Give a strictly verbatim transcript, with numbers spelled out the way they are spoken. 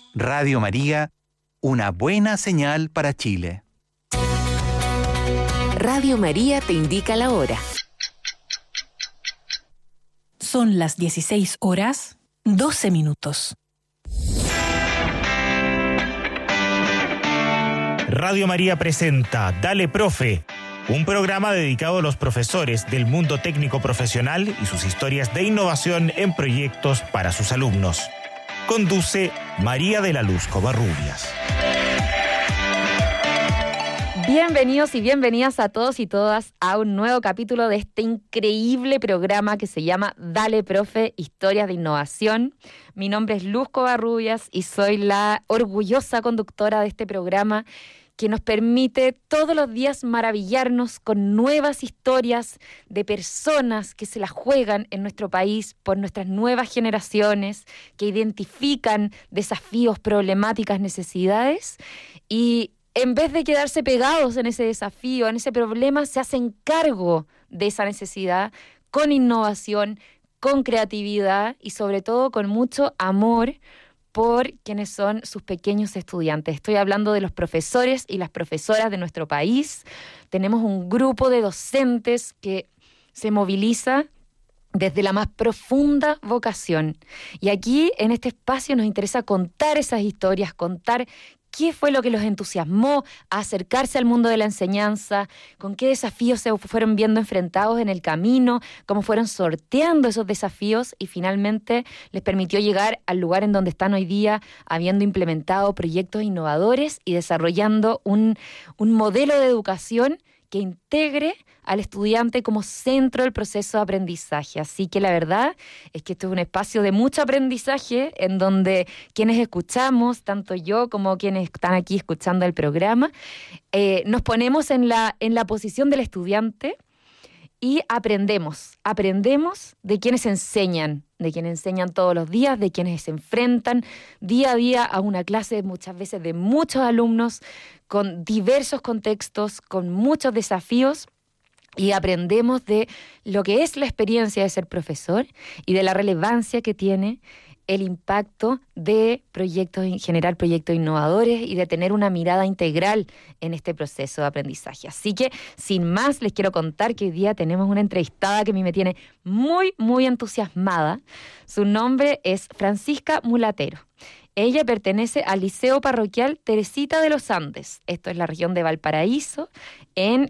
Radio María, una buena señal para Chile. Radio María te indica la hora. Son las dieciséis horas, doce minutos. Radio María presenta Dale Profe, un programa dedicado a los profesores del mundo técnico profesional y sus historias de innovación en proyectos para sus alumnos. Conduce María de la Luz Covarrubias. Bienvenidos y bienvenidas a todos y todas a un nuevo capítulo de este increíble programa que se llama Dale Profe, Historias de Innovación. Mi nombre es Luz Covarrubias y soy la orgullosa conductora de este programa que nos permite todos los días maravillarnos con nuevas historias de personas que se la juegan en nuestro país por nuestras nuevas generaciones, que identifican desafíos, problemáticas, necesidades y en vez de quedarse pegados en ese desafío, en ese problema, se hacen cargo de esa necesidad con innovación, con creatividad y sobre todo con mucho amor por quienes son sus pequeños estudiantes. Estoy hablando de los profesores y las profesoras de nuestro país. Tenemos un grupo de docentes que se moviliza desde la más profunda vocación. Y aquí, en este espacio, nos interesa contar esas historias, contar qué fue lo que los entusiasmó a acercarse al mundo de la enseñanza, con qué desafíos se fueron viendo enfrentados en el camino, cómo fueron sorteando esos desafíos y finalmente les permitió llegar al lugar en donde están hoy día, habiendo implementado proyectos innovadores y desarrollando un, un modelo de educación que integre al estudiante como centro del proceso de aprendizaje. Así que la verdad es que esto es un espacio de mucho aprendizaje en donde quienes escuchamos, tanto yo como quienes están aquí escuchando el programa, eh, nos ponemos en la, en la posición del estudiante y aprendemos, aprendemos de quienes enseñan, de quienes enseñan todos los días, de quienes se enfrentan día a día a una clase muchas veces de muchos alumnos con diversos contextos, con muchos desafíos y aprendemos de lo que es la experiencia de ser profesor y de la relevancia que tiene el impacto de proyectos, generar proyectos innovadores y de tener una mirada integral en este proceso de aprendizaje. Así que, sin más, les quiero contar que hoy día tenemos una entrevistada que a mí me tiene muy, muy entusiasmada. Su nombre es Francisca Mulatero. Ella pertenece al Liceo Parroquial Teresita de los Andes. Esto es la región de Valparaíso, en